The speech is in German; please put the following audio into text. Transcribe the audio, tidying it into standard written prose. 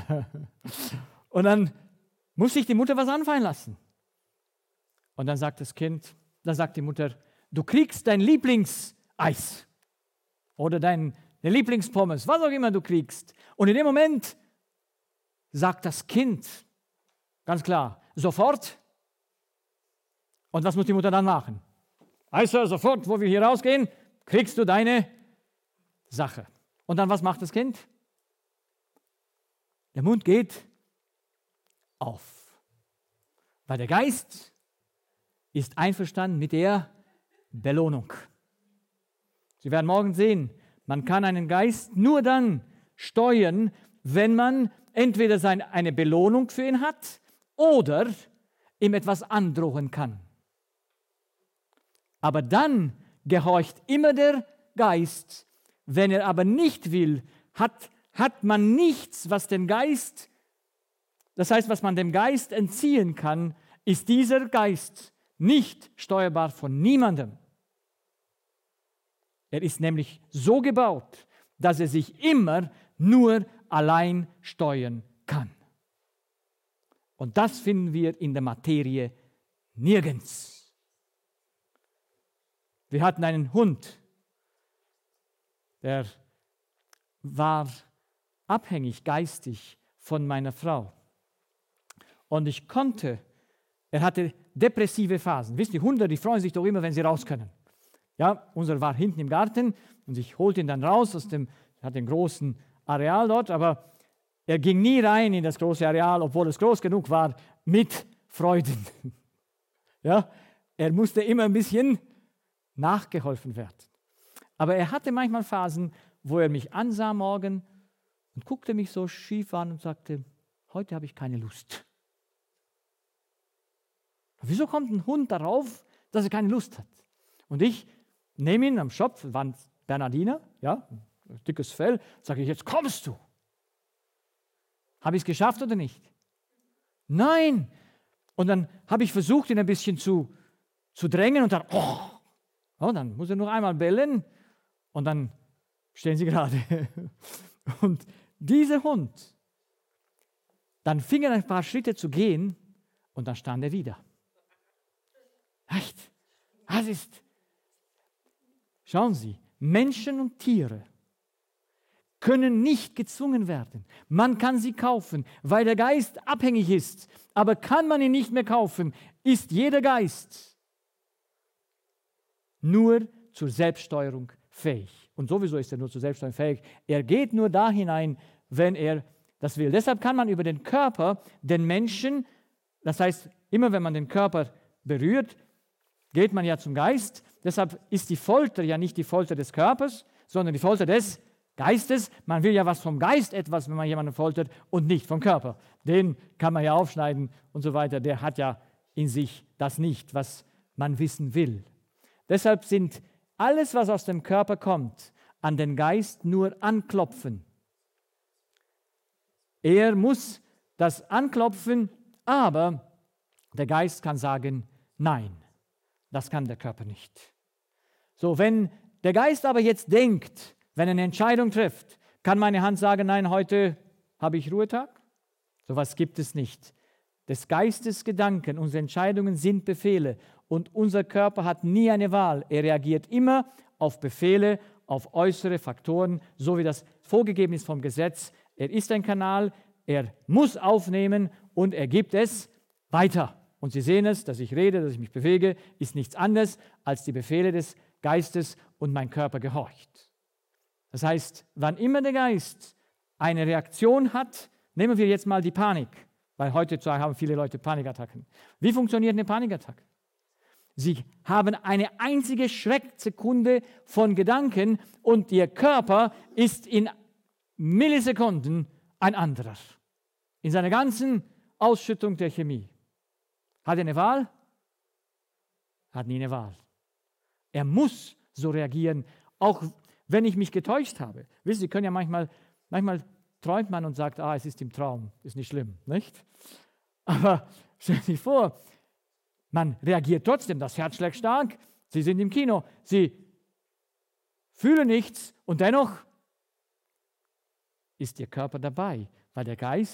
Und dann muss sich die Mutter was anfallen lassen. Und dann sagt die Mutter, du kriegst dein Lieblingseis oder deine Lieblingspommes, was auch immer du kriegst. Und in dem Moment sagt das Kind ganz klar, sofort. Und was muss die Mutter dann machen? Also sofort, wo wir hier rausgehen, kriegst du deine Sache. Und dann was macht das Kind? Der Mund geht auf. Weil der Geist ist einverstanden mit der Belohnung. Sie werden morgen sehen, man kann einen Geist nur dann steuern, wenn man entweder eine Belohnung für ihn hat oder ihm etwas androhen kann. Aber dann gehorcht immer der Geist. Wenn er aber nicht will, hat man nichts, was den Geist, das heißt, was man dem Geist entziehen kann, ist dieser Geist nicht steuerbar von niemandem. Er ist nämlich so gebaut, dass er sich immer nur allein steuern kann. Und das finden wir in der Materie nirgends. Wir hatten einen Hund, der war abhängig geistig von meiner Frau. Und er hatte depressive Phasen. Wisst ihr, Hunde, die freuen sich doch immer, wenn sie raus können. Ja, unser war hinten im Garten und ich holte ihn dann raus er hat einen großen Areal dort, aber er ging nie rein in das große Areal, obwohl es groß genug war, mit Freuden. Ja, er musste immer ein bisschen nachgeholfen werden. Aber er hatte manchmal Phasen, wo er mich ansah morgen und guckte mich so schief an und sagte, heute habe ich keine Lust. Wieso kommt ein Hund darauf, dass er keine Lust hat? Und ich nehme ihn am Schopf, waren Bernardiner, ja, dickes Fell, sage ich, jetzt kommst du. Habe ich es geschafft oder nicht? Nein. Und dann habe ich versucht, ihn ein bisschen zu drängen und dann, dann muss er noch einmal bellen und dann stehen sie gerade. Und dieser Hund, dann fing er ein paar Schritte zu gehen und dann stand er wieder. Echt? Schauen Sie, Menschen und Tiere können nicht gezwungen werden. Man kann sie kaufen, weil der Geist abhängig ist. Aber kann man ihn nicht mehr kaufen, ist jeder Geist nur zur Selbststeuerung fähig. Und sowieso ist er nur zur Selbststeuerung fähig. Er geht nur da hinein, wenn er das will. Deshalb kann man über den Körper den Menschen, das heißt, immer wenn man den Körper berührt, geht man ja zum Geist. Deshalb ist die Folter ja nicht die Folter des Körpers, sondern die Folter des Geistes. Man will ja was vom Geist etwas, wenn man jemanden foltert und nicht vom Körper. Den kann man ja aufschneiden und so weiter. Der hat ja in sich das nicht, was man wissen will. Deshalb sind alles, was aus dem Körper kommt, an den Geist nur anklopfen. Er muss das anklopfen, aber der Geist kann sagen, nein, das kann der Körper nicht. So, wenn der Geist aber jetzt denkt, wenn er eine Entscheidung trifft, kann meine Hand sagen, nein, heute habe ich Ruhetag? So etwas gibt es nicht. Des Geistes Gedanken, unsere Entscheidungen sind Befehle und unser Körper hat nie eine Wahl. Er reagiert immer auf Befehle, auf äußere Faktoren, so wie das vorgegeben ist vom Gesetz. Er ist ein Kanal, er muss aufnehmen und er gibt es weiter. Und Sie sehen es, dass ich rede, dass ich mich bewege, ist nichts anderes als die Befehle des Geistes und mein Körper gehorcht. Das heißt, wann immer der Geist eine Reaktion hat, nehmen wir jetzt mal die Panik, weil heutzutage haben viele Leute Panikattacken. Wie funktioniert eine Panikattacke? Sie haben eine einzige Schrecksekunde von Gedanken und Ihr Körper ist in Millisekunden ein anderer. In seiner ganzen Ausschüttung der Chemie. Hat er eine Wahl? Hat nie eine Wahl. Er muss so reagieren, auch wenn ich mich getäuscht habe. Wissen Sie, können ja manchmal träumt man und sagt, es ist im Traum, ist nicht schlimm, nicht? Aber stellen Sie sich vor, man reagiert trotzdem, das Herz schlägt stark, Sie sind im Kino, Sie fühlen nichts und dennoch ist Ihr Körper dabei, weil der Geist